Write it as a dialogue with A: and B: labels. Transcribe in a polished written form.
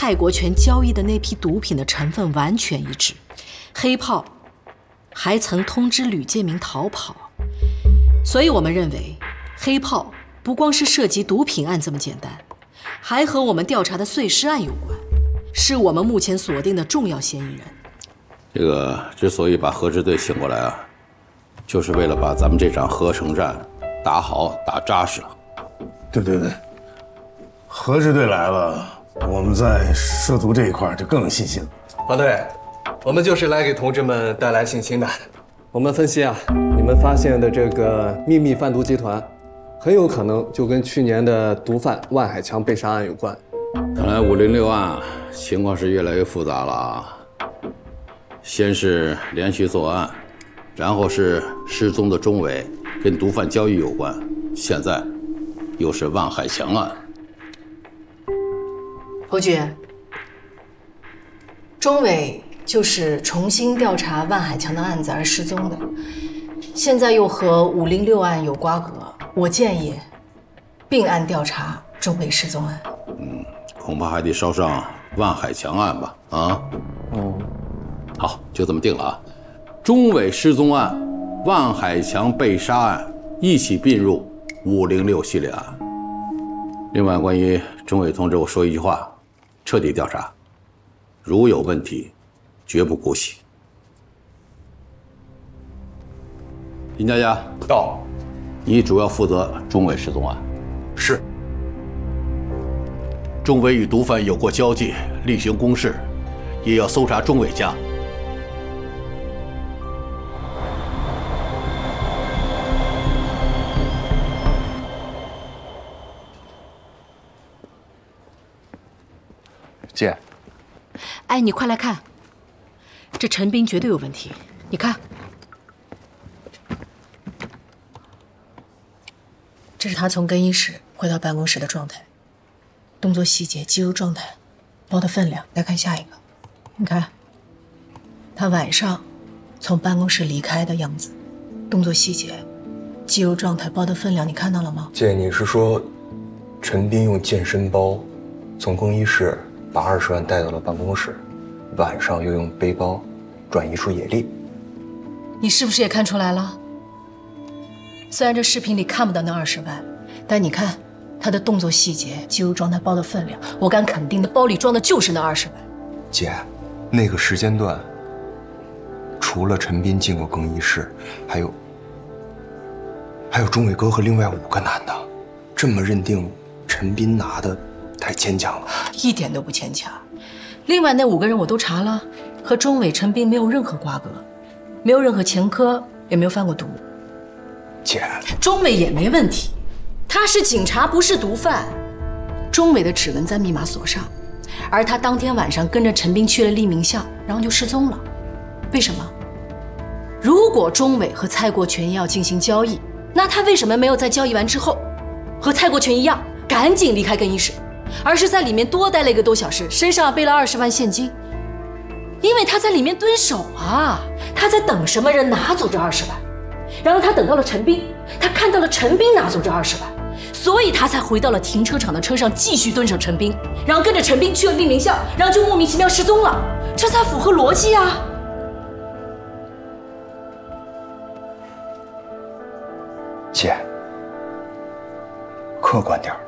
A: 蔡国权交易的那批毒品的成分完全一致，黑炮还曾通知吕建明逃跑，所以我们认为黑炮不光是涉及毒品案这么简单，还和我们调查的碎尸案有关，是我们目前锁定的重要嫌疑人。
B: 这个之所以把核支队请过来啊，就是为了把咱们这场合成战打好打扎实。
C: 对，核支队来了，我们在涉毒这一块就更有信心了。
D: 黄队，我们就是来给同志们带来信心的。我们分析啊，你们发现的这个秘密贩毒集团，很有可能就跟去年的毒贩万海强被杀案有关。
B: 看来506案情况是越来越复杂了啊！先是连续作案，然后是失踪的钟伟跟毒贩交易有关，现在又是万海强案。
A: 侯局，钟伟就是重新调查万海强的案子而失踪的，现在又和506案有瓜葛，我建议并案调查钟伟失踪案。
B: 恐怕还得捎上万海强案吧？啊，好，就这么定了啊。钟伟失踪案、万海强被杀案一起并入506系列案。另外，关于钟伟同志，我说一句话：彻底调查，如有问题，绝不姑息。林佳佳，
D: 到，
B: 你主要负责钟伟失踪案。
D: 是。
B: 钟伟与毒贩有过交际，例行公事，也要搜查钟伟家。
E: 姐，
A: 哎，你快来看，这陈斌绝对有问题。你看，这是他从更衣室回到办公室的状态，动作细节、肌肉状态、包的分量。来看下一个，你看，他晚上从办公室离开的样子，动作细节、肌肉状态、包的分量，你看到了吗？
E: 姐，你是说，陈斌用健身包从更衣室把20万带到了办公室，晚上又用背包转移出野地？
A: 你是不是也看出来了？虽然这视频里看不到那20万，但你看他的动作细节、肌肉状态、包的分量，我敢肯定的，包里装的就是那20万。
E: 姐，那个时间段，除了陈斌进过更衣室，还有钟伟哥和另外5个男的，这么认定陈斌拿的太牵强了。
A: 一点都不牵强。另外那5个人我都查了，和钟伟、陈斌没有任何瓜葛，没有任何前科，也没有贩过毒。
E: 姐，
A: 钟伟也没问题，他是警察，不是毒贩。钟伟的指纹在密码锁上，而他当天晚上跟着陈斌去了利民巷，然后就失踪了。为什么？如果钟伟和蔡国权要进行交易，那他为什么没有在交易完之后和蔡国权一样赶紧离开更衣室，而是在里面多待了1个多小时，身上背了20万现金？因为他在里面蹲守啊，他在等什么人拿走这20万，然后他等到了陈斌，他看到了陈斌拿走这20万，所以他才回到了停车场的车上继续蹲守陈斌，然后跟着陈斌去了利民巷，然后就莫名其妙失踪了，这才符合逻辑啊。
E: 姐，客观点儿。